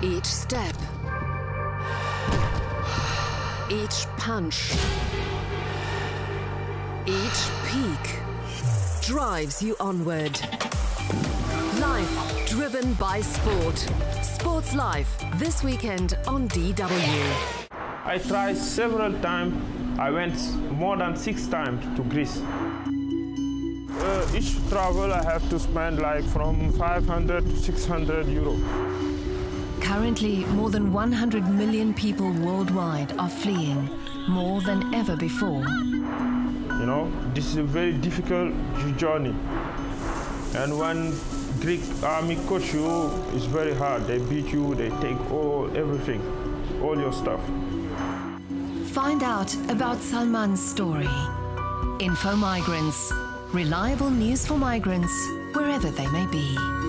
Each step, each punch, each peak drives you onward. Life driven by sport. Sports Life, this weekend on DW. I tried several times. I went more than 6 times to Greece. Each travel I have to spend like from 500 to 600 euro. Currently, more than 100 million people worldwide are fleeing, more than ever before. You know, this is a very difficult journey. And when Greek army coach you, it's very hard. They beat you, they take everything, all your stuff. Find out about Salman's story. Info Migrants. Reliable news for migrants, wherever they may be.